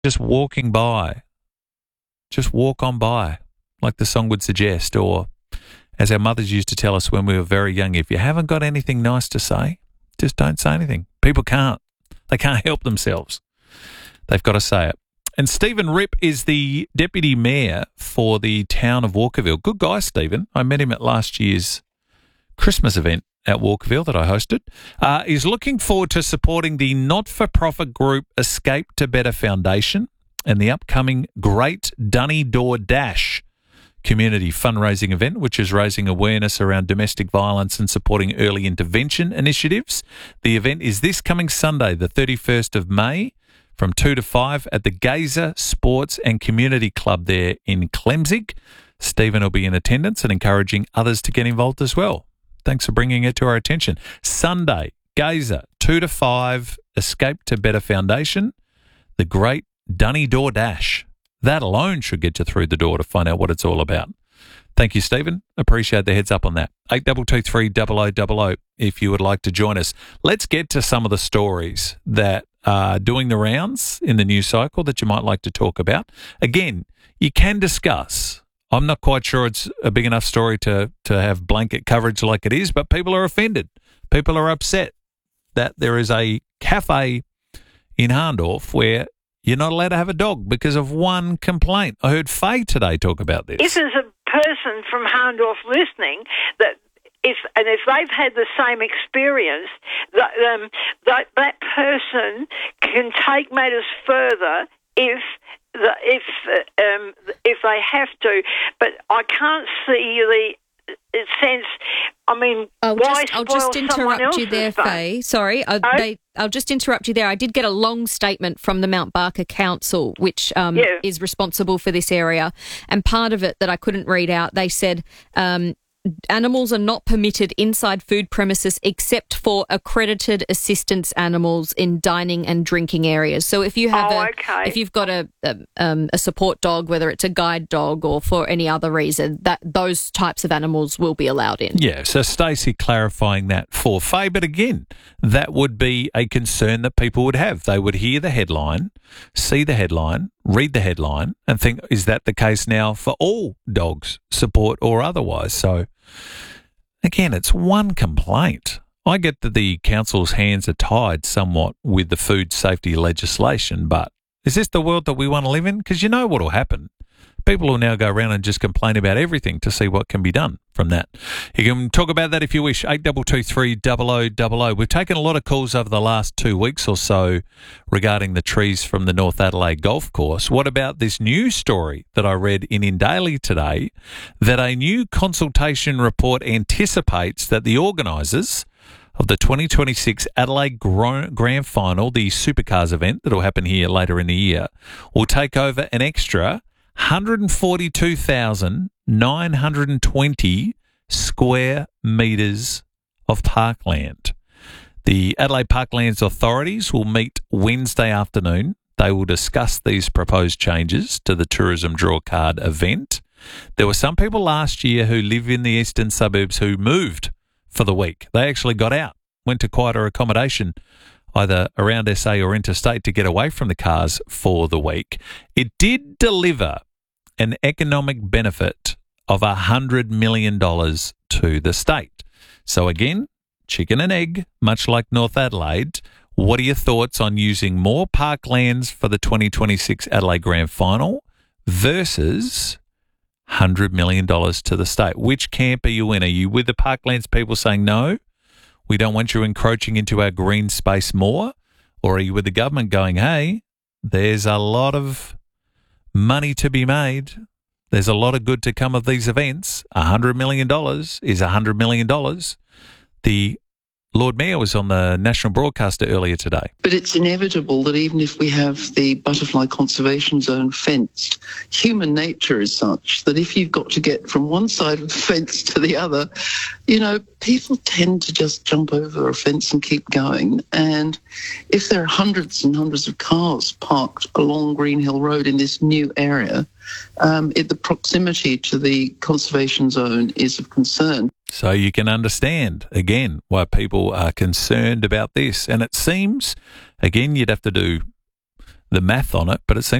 just walking by. Just walk on by, like the song would suggest, or as our mothers used to tell us when we were very young, if you haven't got anything nice to say, just don't say anything. People can't. They can't help themselves. They've got to say it. And Stephen Ripp is the Deputy Mayor for the town of Walkerville. Good guy, Stephen. I met him at last year's Christmas event at Walkerville that I hosted. He's looking forward to supporting the not-for-profit group Escape to Better Foundation and the upcoming Great Dunny Door Dash community fundraising event, which is raising awareness around domestic violence and supporting early intervention initiatives. The event is this coming Sunday, the 31st of May, from 2 to 5 at the Gazer Sports and Community Club there in Clemzig. Stephen will be in attendance and encouraging others to get involved as well. Thanks for bringing it to our attention. Sunday, Gazer, 2 to 5, Escape to Better Foundation, the Great Dunny Door Dash. That alone should get you through the door to find out what it's all about. Thank you, Stephen. Appreciate the heads up on that. 8223 0000 if you would like to join us. Let's get to some of the stories that are doing the rounds in the news cycle that you might like to talk about. Again, you can discuss. I'm not quite sure it's a big enough story to have blanket coverage like it is, but people are offended. People are upset that there is a cafe in Hahndorf where you're not allowed to have a dog because of one complaint. I heard Faye today talk about this. If there's a person from Hahndorf listening that if they've had the same experience, that person can take matters further if they have to. But I can't see the sense. I mean, I'll just interrupt you there, Faye. Sorry, I'll just interrupt you there. I did get a long statement from the Mount Barker Council, which is responsible for this area, and part of it that I couldn't read out, they said animals are not permitted inside food premises except for accredited assistance animals in dining and drinking areas. So if you have if you've got a support dog, whether it's a guide dog or for any other reason, that those types of animals will be allowed in. Yeah, so Stacey clarifying that for Faye, but again, that would be a concern that people would have. They would hear the headline, see the headline, read the headline and think, is that the case now for all dogs, support or otherwise? So again, it's one complaint. I get that the council's hands are tied somewhat with the food safety legislation, but is this the world that we want to live in? Because you know what will happen. People will now go around and just complain about everything to see what can be done from that. You can talk about that if you wish, 8223 0000. We've taken a lot of calls over the last 2 weeks or so regarding the trees from the North Adelaide Golf Course. What about this news story that I read in Daily today, that a new consultation report anticipates that the organisers of the 2026 Adelaide Grand Final, the Supercars event that will happen here later in the year, will take over an extra 142,920 square metres of parkland. The Adelaide Parklands authorities will meet Wednesday afternoon. They will discuss these proposed changes to the tourism drawcard event. There were some people last year who live in the eastern suburbs who moved for the week. They actually got out, went to quieter accommodation either around SA or interstate to get away from the cars for the week. It did deliver an economic benefit of $100 million to the state. So again, chicken and egg, much like North Adelaide. What are your thoughts on using more parklands for the 2026 Adelaide Grand Final versus $100 million to the state? Which camp are you in? Are you with the parklands people saying no? We don't want you encroaching into our green space more? Or are you with the government going, hey, there's a lot of money to be made. There's a lot of good to come of these events. $100 million is $100 million. The Lord Mayor was on the national broadcaster earlier today. But it's inevitable that even if we have the butterfly conservation zone fenced, human nature is such that if you've got to get from one side of the fence to the other, you know, people tend to just jump over a fence and keep going. And if there are hundreds and hundreds of cars parked along Green Hill Road in this new area, the proximity to the conservation zone is of concern. So you can understand, again, why people are concerned about this. And it seems, again, you'd have to do the math on it, but it seems